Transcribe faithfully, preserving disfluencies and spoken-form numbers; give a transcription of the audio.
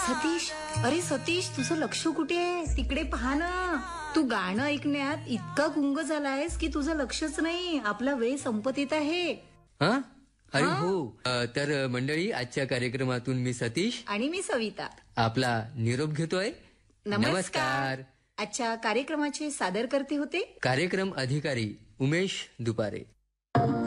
सतीश, अरे सतीश, तुझं लक्ष कुठे आहे? तिकडे पहा ना. तू गाणं ऐकण्यात इतका गुंग झालायस की तुझं लक्षच नाही. आपला वेळ संपत येत आहे. हा अरे हो. अ, तर मंडळी, आजच्या कार्यक्रमातून मी सतीश आणि मी सविता आपला निरोप घेतोय. नमस्कार. आजच्या कार्यक्रमाचे सादर करते होते कार्यक्रम अधिकारी उमेश दुपारे.